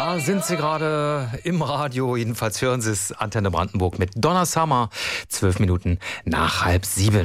Da sind Sie gerade im Radio. Jedenfalls hören Sie es, Antenne Brandenburg mit Donna Summer. 12 Minuten nach 6:30.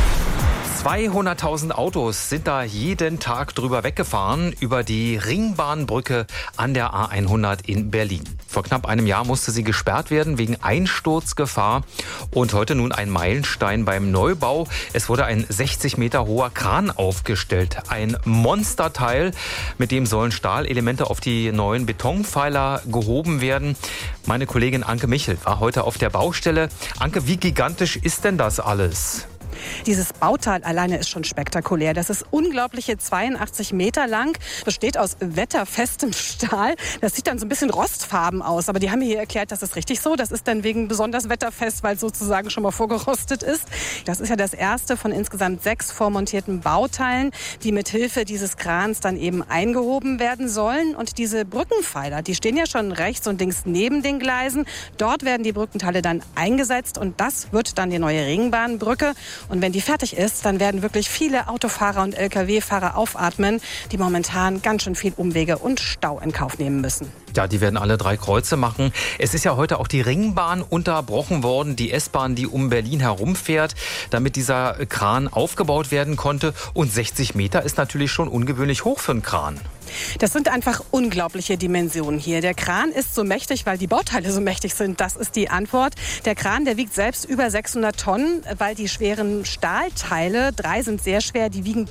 200.000 Autos sind da jeden Tag drüber weggefahren, über die Ringbahnbrücke an der A100 in Berlin. Vor knapp einem Jahr musste sie gesperrt werden wegen Einsturzgefahr. Und heute nun ein Meilenstein beim Neubau. Es wurde ein 60 Meter hoher Kran aufgestellt. Ein Monsterteil, mit dem sollen Stahlelemente auf die neuen Betonpfeiler gehoben werden. Meine Kollegin Anke Michel war heute auf der Baustelle. Anke, wie gigantisch ist denn das alles? Dieses Bauteil alleine ist schon spektakulär. Das ist unglaubliche 82 Meter lang, besteht aus wetterfestem Stahl. Das sieht dann so ein bisschen rostfarben aus, aber die haben mir hier erklärt, das ist richtig so. Das ist dann wegen besonders wetterfest, weil es sozusagen schon mal vorgerostet ist. Das ist ja das erste von insgesamt 6 vormontierten Bauteilen, die mit Hilfe dieses Krans dann eben eingehoben werden sollen. Und diese Brückenpfeiler, die stehen ja schon rechts und links neben den Gleisen. Dort werden die Brückenteile dann eingesetzt und das wird dann die neue Ringbahnbrücke. Und wenn die fertig ist, dann werden wirklich viele Autofahrer und Lkw-Fahrer aufatmen, die momentan ganz schön viel Umwege und Stau in Kauf nehmen müssen. Ja, die werden alle 3 Kreuze machen. Es ist ja heute auch die Ringbahn unterbrochen worden, die S-Bahn, die um Berlin herumfährt, damit dieser Kran aufgebaut werden konnte. Und 60 Meter ist natürlich schon ungewöhnlich hoch für einen Kran. Das sind einfach unglaubliche Dimensionen hier. Der Kran ist so mächtig, weil die Bauteile so mächtig sind. Das ist die Antwort. Der Kran, der wiegt selbst über 600 Tonnen, weil die schweren Stahlteile, 3 sind sehr schwer, die wiegen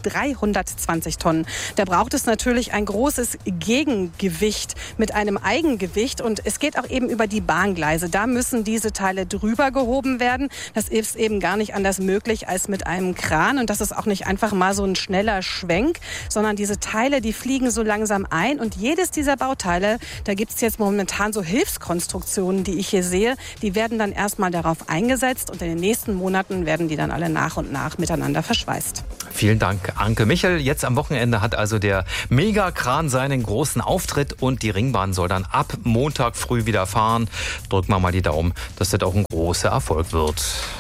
320 Tonnen. Da braucht es natürlich ein großes Gegengewicht mit einem Eigengewicht. Und es geht auch eben über die Bahngleise. Da müssen diese Teile drüber gehoben werden. Das ist eben gar nicht anders möglich als mit einem Kran. Und das ist auch nicht einfach mal so ein schneller Schwenk, sondern diese Teile, die fliegen so langsam ein. Und jedes dieser Bauteile, da gibt es jetzt momentan so Hilfskonstruktionen, die ich hier sehe, die werden dann erstmal darauf eingesetzt und in den nächsten Monaten werden die dann alle nach und nach miteinander verschweißt. Vielen Dank, Anke Michel. Jetzt am Wochenende hat also der Megakran seinen großen Auftritt und die Ringbahn soll dann ab Montag früh wieder fahren. Drücken wir mal die Daumen, dass das auch ein großer Erfolg wird.